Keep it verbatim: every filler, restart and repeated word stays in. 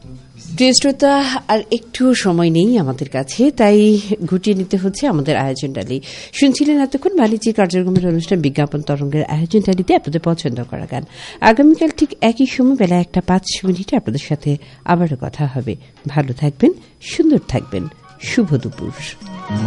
প্রিয় শ্রোতা, আর একটু সময় নেই আমাদের কাছে, তাই গুটিয়ে নিতে হচ্ছে আমাদের আয়োজনটালি। শুনছিলেন এতক্ষণ বাণিজ্যিক কার্যক্রমের অনুষ্ঠান বিজ্ঞাপন তরঙ্গের আয়োজনটালিতে আপনাদের পছন্দ করা গান। আগামীকাল ঠিক একই সময় বেলা একটা পাঁচ মিনিটে আপনাদের সাথে আবারও কথা হবে। ভালো থাকবেন, সুন্দর থাকবেন। শুভ দুপুর।